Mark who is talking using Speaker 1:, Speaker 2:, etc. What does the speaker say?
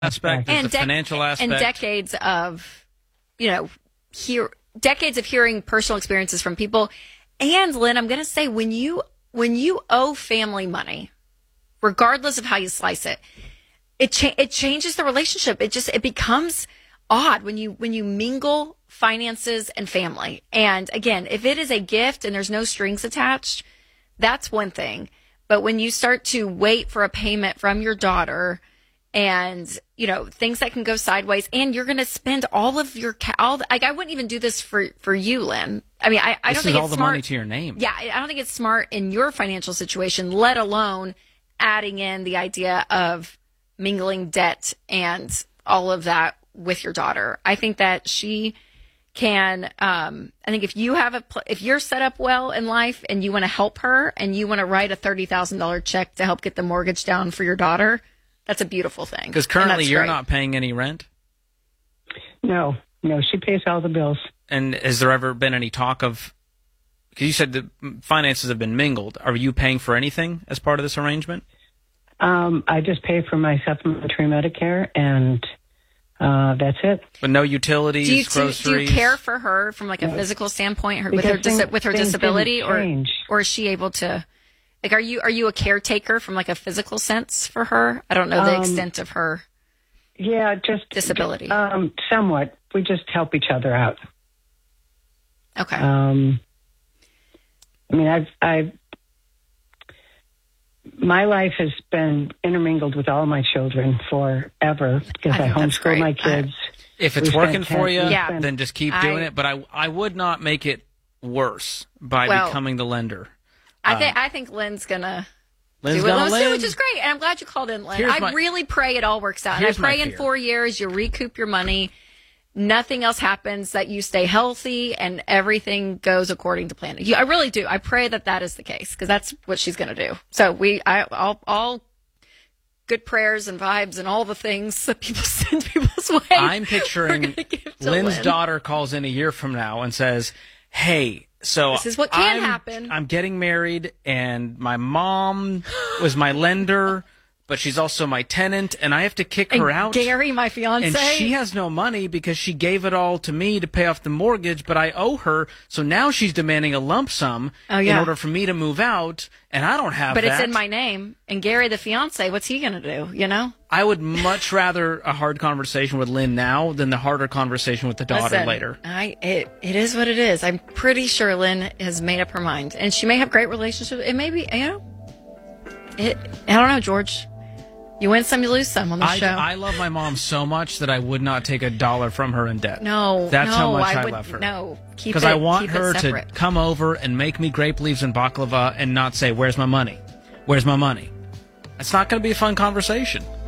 Speaker 1: aspect, there's the financial aspect,
Speaker 2: and decades of, decades of hearing personal experiences from people. And Lynn, I'm going to say when you owe family money, regardless of how you slice it, it changes the relationship. It becomes odd when you mingle finances and family. And again, if it is a gift and there's no strings attached, that's one thing. But when you start to wait for a payment from your daughter and, things that can go sideways, and you're going to spend all of your I wouldn't even do this for you, Lynn. I mean, I don't think it's smart. This is all the money
Speaker 1: to your name.
Speaker 2: Yeah, I don't think it's smart in your financial situation, let alone adding in the idea of mingling debt and all of that with your daughter. I think that she can, I think if you're set up well in life and you want to help her and you want to write a $30,000 check to help get the mortgage down for your daughter, that's a beautiful thing.
Speaker 1: Because currently you're not paying any rent?
Speaker 3: No, she pays all the bills.
Speaker 1: And has there ever been any talk of, because you said the finances have been mingled, are you paying for anything as part of this arrangement?
Speaker 3: I just pay for my supplementary Medicare, and that's it.
Speaker 1: But no utilities, groceries?
Speaker 2: Do you care for her from like a physical standpoint, with her disability, or is she able to? Like, are you a caretaker from like a physical sense for her? I don't know the extent of her.
Speaker 3: Yeah, just
Speaker 2: disability.
Speaker 3: Somewhat. We just help each other out.
Speaker 2: Okay.
Speaker 3: I mean, my life has been intermingled with all my children forever because I homeschool my kids.
Speaker 1: If it's working for you, then just keep doing it. But I would not make it worse by becoming the lender.
Speaker 2: I think Lynn's gonna
Speaker 1: do
Speaker 2: which is great. And I'm glad you called in, Lynn. I really pray it all works out. And I pray in 4 years you recoup your money. Nothing else happens, that you stay healthy and everything goes according to plan. I really do. I pray that is the case because that's what she's going to do. So all good prayers and vibes and all the things that people send people's way.
Speaker 1: I'm picturing Lynn's daughter calls in a year from now and says, "Hey, so
Speaker 2: this is what can happen.
Speaker 1: I'm getting married and my mom was my lender, but she's also my tenant, and I have to kick her out.
Speaker 2: Gary, my fiance.
Speaker 1: And she has no money because she gave it all to me to pay off the mortgage, but I owe her, so now she's demanding a lump sum in order for me to move out, and I don't have that.
Speaker 2: But it's in my name. And Gary, the fiance, what's he going to do,
Speaker 1: I would much rather a hard conversation with Lynn now than the harder conversation with the daughter later.
Speaker 2: It is what it is. I'm pretty sure Lynn has made up her mind. And she may have great relationships. It may be, I don't know, George. You win some, you lose some on the show.
Speaker 1: I love my mom so much that I would not take $1 from her in debt.
Speaker 2: That's
Speaker 1: how much I love her.
Speaker 2: No,
Speaker 1: because I want her to come over and make me grape leaves and baklava and not say, "Where's my money? Where's my money?" It's not going to be a fun conversation.